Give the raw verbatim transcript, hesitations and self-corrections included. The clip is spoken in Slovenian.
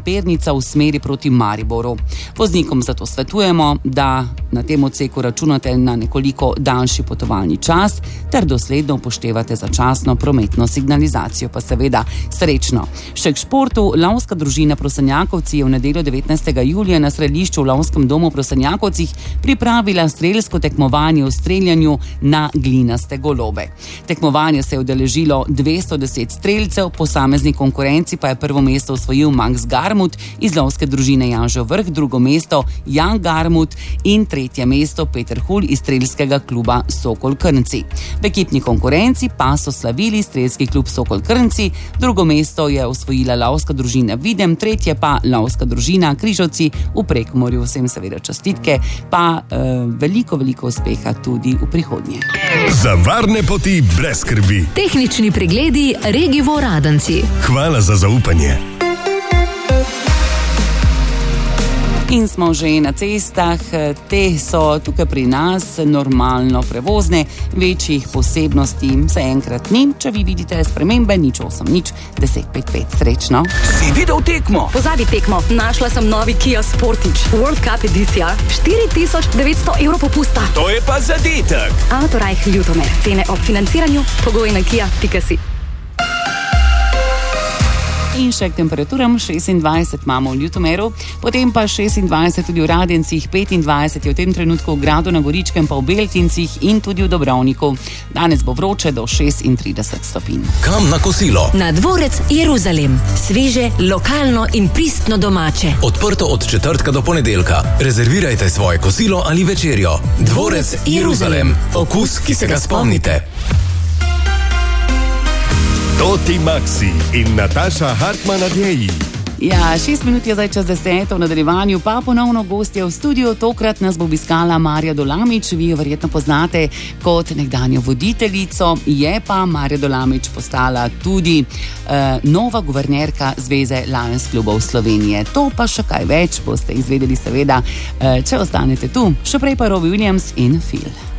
Pernica v smeri proti Mariboru. Voznikom zato svetujemo, da na tem odseku računate na nekoliko daljši potovalni čas ter dosledno upoštevate začasno prometno signalizacijo, pa seveda srečno. Še k športu. Lovska družina Prosenjakovci je v nedeljo devetnajstega julija na strelišču v Lovskem domu v Prosenjakovcih pripravila strelsko tekmovanje o streljanju na glinaste golobe. Tekmovanje se je udeležilo dvesto deset strelcev, posamezni konkurenci pa je prvo mesto osvojil Max Garmut iz lovske družine Janžev Vrh, drugo mesto Jan Garmut in tretje mesto Peter Hul iz strelskega kluba Sokol Krnci. V ekipni konkurenci pa so slavili strelski klub Sokol Krnci, drugo mesto je osvojila lovska družina Videm, tretje pa lovska družina Križovci v Prekmurju. Vsem seveda čestitke, pa eh, veliko, veliko uspeha tudi v prihodnje. Za varne poti brez skrbi. Tehnični pregledi Regivo Radenci. Hvala za zaupanje. In smo že na cestah, te so tukaj pri nas normalno prevozne, večjih posebnosti zaenkrat ni. Če vi vidite spremembe, nič osem nič deset pet pet, srečno. Si videl tekmo? Pozabi tekmo, našla sem novi Kia Sportage World Cup edicija, štiri tisoč devetsto evrov popusta. To je pa zadetek. Autorajh Ljutomer, cene ob financiranju, pogoji na kia pika si. In še k temperaturam, šestindvajset imamo v Ljutomeru, potem pa šestindvajset tudi v Radencih, petindvajset je v tem trenutku v Gradu na Goričkem, pa v Beltincih in tudi v Dobrovniku. Danes bo vroče do šestintrideset stopinj. Kam na kosilo? Na Dvorec Jeruzalem. Sveže, lokalno in pristno domače. Odprto od četrtka do ponedeljka. Rezervirajte svoje kosilo ali večerjo. Dvorec Jeruzalem. Okus, ki se ga spomnite. Toti Maxi in Nataša Hartman Adjeji. Ja, šest minut je zdaj čez deseto, v nadaljevanju pa ponovno gostje v studiu. Tokrat nas bo obiskala Marja Dolamič, vi jo verjetno poznate kot nekdanjo voditeljico, je pa Marja Dolamič postala tudi uh, nova guvernerka Zveze Lions klubov Slovenije. To pa še kaj več boste izvedeli seveda, uh, če ostanete tu. Še prej pa Robbie Williams in Phil.